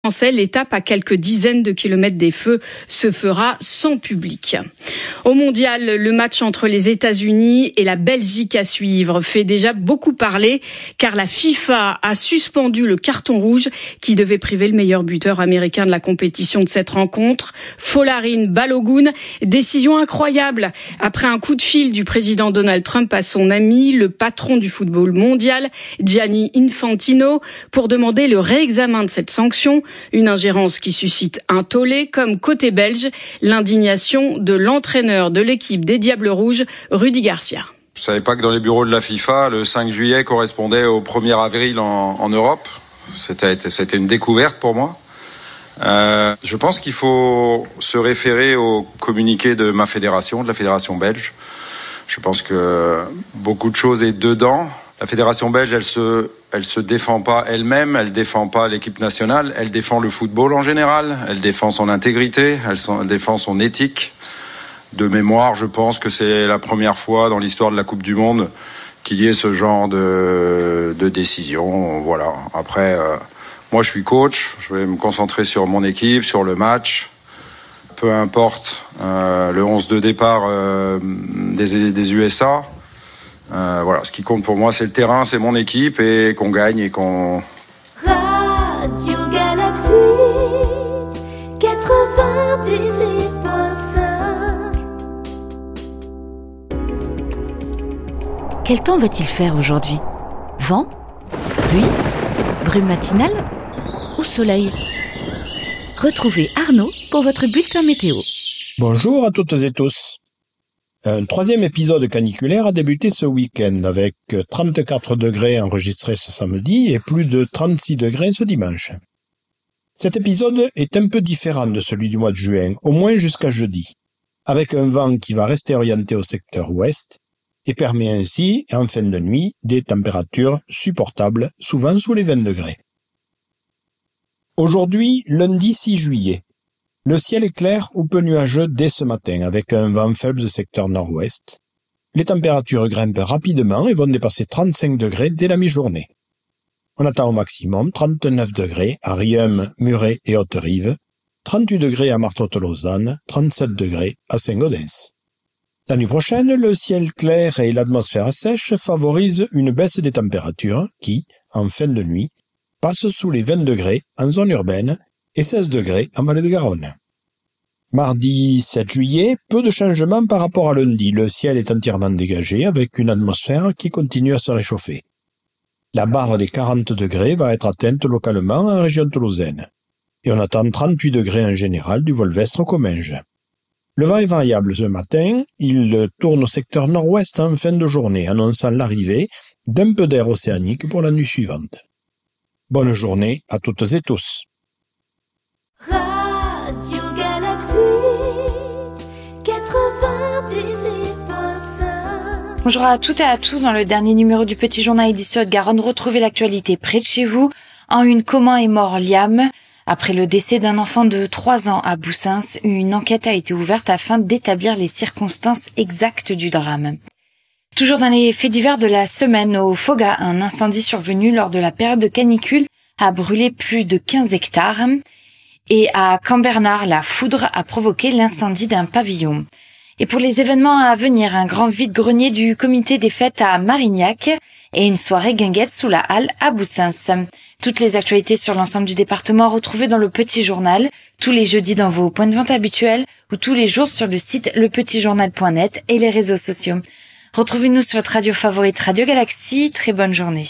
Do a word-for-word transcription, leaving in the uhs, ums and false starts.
L'étape à quelques dizaines de kilomètres des feux se fera sans public. Au mondial, le match entre les États-Unis et la Belgique à suivre fait déjà beaucoup parler car la FIFA a suspendu le carton rouge qui devait priver le meilleur buteur américain de la compétition de cette rencontre, Folarin Balogun. Décision incroyable après un coup de fil du président Donald Trump à son ami, le patron du football mondial, Gianni Infantino, pour demander le réexamen de cette sanction. Une ingérence qui suscite un tollé, comme côté belge, l'indignation de l'entraîneur de l'équipe des Diables Rouges, Rudy Garcia. Je savais pas que dans les bureaux de la FIFA, le cinq juillet correspondait au premier avril en, en Europe. C'était, c'était une découverte pour moi. Euh, je pense qu'il faut se référer au communiqué de ma fédération, de la fédération belge. Je pense que beaucoup de choses est dedans. La fédération belge, elle se, elle se défend pas elle-même, elle défend pas l'équipe nationale, elle défend le football en général, elle défend son intégrité, elle, elle défend son éthique. De mémoire, je pense que c'est la première fois dans l'histoire de la Coupe du Monde qu'il y ait ce genre de, de décision. Voilà. Après, euh, moi, je suis coach, je vais me concentrer sur mon équipe, sur le match. Peu importe euh, le onze de départ euh, des, des U S A. Euh, voilà, ce qui compte pour moi, c'est le terrain, c'est mon équipe et qu'on gagne et qu'on... Radio Galaxy quatre-vingt-dix-huit point cinq. Quel temps va-t-il faire aujourd'hui ? Vent ? Pluie ? Brume matinale ? Ou soleil ? Retrouvez Arnaud pour votre bulletin météo. Bonjour à toutes et tous. Un troisième épisode caniculaire a débuté ce week-end avec trente-quatre degrés enregistrés ce samedi et plus de trente-six degrés ce dimanche. Cet épisode est un peu différent de celui du mois de juin, au moins jusqu'à jeudi, avec un vent qui va rester orienté au secteur ouest et permet ainsi, en fin de nuit, des températures supportables, souvent sous les vingt degrés. Aujourd'hui, lundi six juillet. Le ciel est clair ou peu nuageux dès ce matin, avec un vent faible de secteur nord-ouest. Les températures grimpent rapidement et vont dépasser trente-cinq degrés dès la mi-journée. On attend au maximum trente-neuf degrés à Riom, Muret et Haute-Rive, trente-huit degrés à Martot-Lausanne, trente-sept degrés à Saint-Gaudens. La nuit prochaine, le ciel clair et l'atmosphère sèche favorisent une baisse des températures qui, en fin de nuit, passent sous les vingt degrés en zone urbaine et seize degrés en vallée de Garonne. Mardi sept juillet, peu de changements par rapport à lundi. Le ciel est entièrement dégagé avec une atmosphère qui continue à se réchauffer. La barre des quarante degrés va être atteinte localement en région toulousaine. Et on attend trente-huit degrés en général du Volvestre au Comminges. Le vent est variable ce matin. Il tourne au secteur nord-ouest en fin de journée, annonçant l'arrivée d'un peu d'air océanique pour la nuit suivante. Bonne journée à toutes et tous. Radio Galaxy quatre-vingt-dix-huit point cinq. Bonjour à toutes et à tous. Dans le dernier numéro du Petit Journal édition Haute-Garonne, retrouvez l'actualité près de chez vous. En une, comment est mort Liam ? Après le décès d'un enfant de trois ans à Boussens, une enquête a été ouverte afin d'établir les circonstances exactes du drame. Toujours dans les faits divers de la semaine, au Foga, un incendie survenu lors de la période de canicule a brûlé plus de quinze hectares. Et à Cambernard, la foudre a provoqué l'incendie d'un pavillon. Et pour les événements à venir, un grand vide-grenier du comité des fêtes à Marignac et une soirée guinguette sous la halle à Boussens. Toutes les actualités sur l'ensemble du département retrouvées dans le Petit Journal, tous les jeudis dans vos points de vente habituels ou tous les jours sur le site le petit journal point net et les réseaux sociaux. Retrouvez-nous sur votre radio favorite Radio Galaxy. Très bonne journée.